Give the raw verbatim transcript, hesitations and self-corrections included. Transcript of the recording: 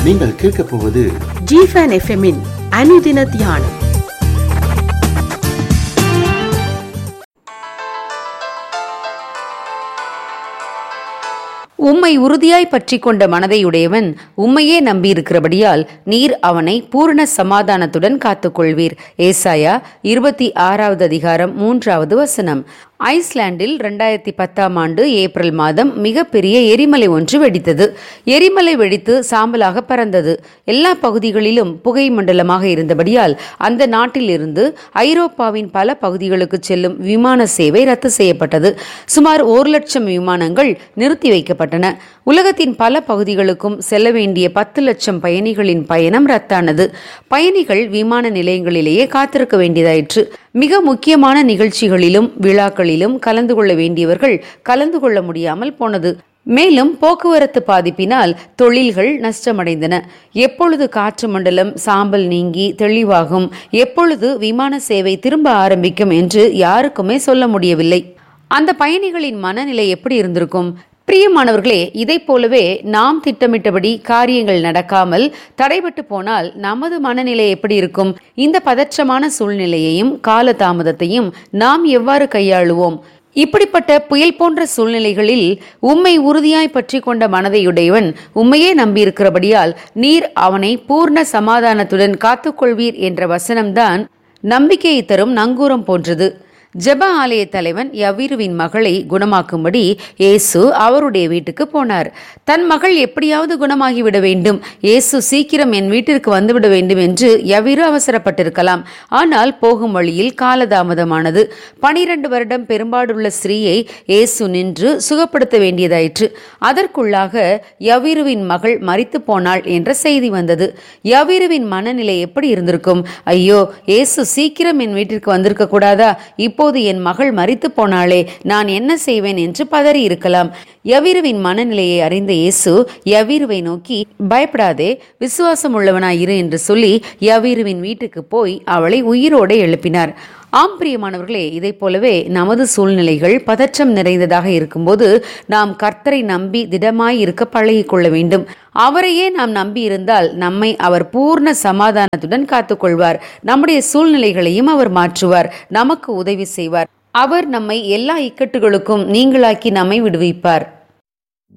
நீங்கள் கேட்கப் போவது ஜிஃபன் எஃப்எம்மின் அனுதின தியானம். உம்மை உறுதியாய் பற்றி கொண்ட மனதையுடையவன் உம்மையே நம்பியிருக்கிறபடியால் நீர் அவனை பூரண சமாதானத்துடன் காத்துக்கொள்வீர். ஏசாயா இருபத்தி ஆறாவது அதிகாரம் மூன்றாவது வசனம். ஐஸ்லாண்டில் இரண்டாயிரத்தி பத்தாம் ஆண்டு ஏப்ரல் மாதம் மிகப்பெரிய எரிமலை ஒன்று வெடித்தது. எரிமலை வெடித்து சாம்பலாக பறந்தது. எல்லா பகுதிகளிலும் புகை மண்டலமாக இருந்தபடியால் அந்த நாட்டில் இருந்து ஐரோப்பாவின் பல பகுதிகளுக்கு செல்லும் விமான சேவை ரத்து செய்யப்பட்டது. சுமார் ஒரு லட்சம் விமானங்கள் நிறுத்தி வைக்கப்பட்டன. உலகத்தின் பல பகுதிகளுக்கும் செல்ல வேண்டிய பத்து லட்சம் பயணிகளின் பயணம் ரத்தானது. பயணிகள் விமான நிலையங்களிலேயே காத்திருக்க வேண்டியதாயிற்று. மிக முக்கியமான நிகழ்ச்சிகளிலும் விழாக்களிலும் கலந்து கொள்ள வேண்டியவர்கள் கலந்து கொள்ள முடியாமல் போனது. மேலும் போக்குவரத்து பாதிப்பினால் தொழில்கள் நஷ்டமடைந்தன. எப்பொழுது காற்று மண்டலம் சாம்பல் நீங்கி தெளிவாகும், எப்பொழுது விமான சேவை திரும்ப ஆரம்பிக்கும் என்று யாருக்குமே சொல்ல முடியவில்லை. அந்த பயணிகளின் மனநிலை எப்படி இருந்திருக்கும்? பிரியமானவர்களே, இதை போலவே நாம் திட்டமிட்டபடி காரியங்கள் நடக்காமல் தடைபட்டு போனால் நமது மனநிலை எப்படி இருக்கும்? இந்த பதற்றமான சூழ்நிலையையும் கால தாமதத்தையும் நாம் எவ்வாறு கையாளுவோம்? இப்படிப்பட்ட புயல் போன்ற சூழ்நிலைகளில் உம்மை உறுதியாய் பற்றி கொண்ட மனதையுடையவன் உம்மையே நம்பியிருக்கிறபடியால் நீர் அவனை பூர்ண சமாதானத்துடன் காத்துக்கொள்வீர் என்ற வசனம்தான் நம்பிக்கையை தரும் நங்கூரம் போன்றது. ஜெப ஆலய தலைவன் யவீருவின் மகளை குணமாக்கும்படி இயேசு அவருடைய வீட்டுக்கு போனார். தன் மகள் எப்படியாவது குணமாகிவிட வேண்டும், இயேசு சீக்கிரம் என் வீட்டிற்கு வந்துவிட வேண்டும் என்று யவீரு அவசரப்பட்டிருக்கலாம். ஆனால் போகும் வழியில் காலதாமதமானது. பனிரெண்டு வருடம் பெரும்பாடுள்ள ஸ்திரீயை இயேசு நின்று சுகப்படுத்த வேண்டியதாயிற்று. அதற்குள்ளாக யவீருவின் மகள் மரித்து போனாள் என்ற செய்தி வந்தது. யவீருவின் மனநிலை எப்படி இருந்திருக்கும்? ஐயோ, இயேசு சீக்கிரம் என் வீட்டிற்கு வந்திருக்க கூடாதா? இப்போ இப்போது என் மகள் மரித்து போனாளே, நான் என்ன செய்வேன் என்று பதறி இருக்கலாம். யவீருவின் மனநிலையை அறிந்த இயேசு யவீருவை நோக்கி, பயப்படாதே, விசுவாசம் உள்ளவனாயிரு என்று சொல்லி யவீருவின் வீட்டுக்கு போய் அவளை உயிரோடு எழுப்பினார். ஆம் பிரியமானவர்களே, இதை போலவே நமது சூழ்நிலைகள் பதற்றம் நிறைந்ததாக இருக்கும்போது நாம் கர்த்தரை நம்பி திடமாய் இருக்க பழகி கொள்ள வேண்டும். அவரையே நாம் நம்பி இருந்தால் நம்மை அவர் பூர்ண சமாதானத்துடன் காத்துக்கொள்வார். நம்முடைய சூழ்நிலைகளையும் அவர் மாற்றுவார், நமக்கு உதவி செய்வார். அவர் நம்மை எல்லா இக்கட்டுகளுக்கும் நீங்களாக்கி நம்மை விடுவிப்பார்.